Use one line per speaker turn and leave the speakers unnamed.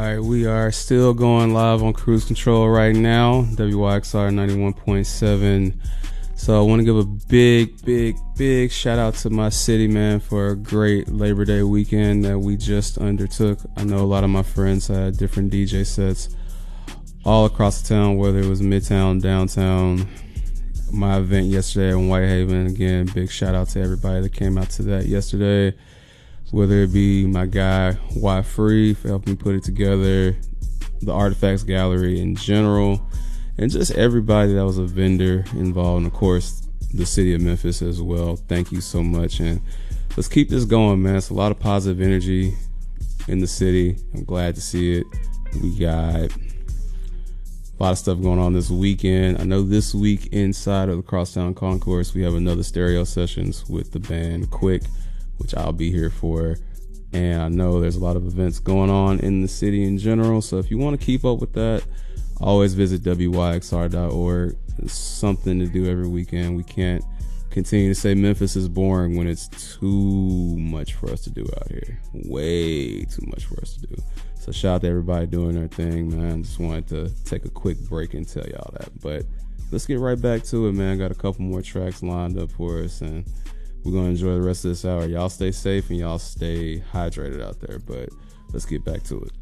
right, we are still going live on Cruise Control right now, WYXR 91.7. So I want to give a big shout out to my city, man, for a great Labor Day weekend that we just undertook. I know a lot of my friends had different DJ sets all across the town, whether it was Midtown, downtown. My event yesterday in Whitehaven, again, big shout out to everybody that came out to that yesterday. Whether it be my guy, Y Free, for helping me put it together, the Artifacts Gallery in general, and just everybody that was a vendor involved, and of course, the city of Memphis as well. Thank you so much, and let's keep this going, man. It's a lot of positive energy in the city. I'm glad to see it. We got a lot of stuff going on this weekend. I know this week inside of the Crosstown Concourse, we have another stereo sessions with the band Quick, which I'll be here for. And I know there's a lot of events going on in the city in general. So if you want to keep up with that, always visit WYXR.org. It's something to do every weekend. We can't continue to say Memphis is boring when it's too much for us to do out here. Way too much for us to do. So shout out to everybody doing their thing, man. Just wanted to take a quick break and tell y'all that. But let's get right back to it, man. Got a couple more tracks lined up for us, and we're going to enjoy the rest of this hour. Y'all stay safe and y'all stay hydrated out there, but let's get back to it.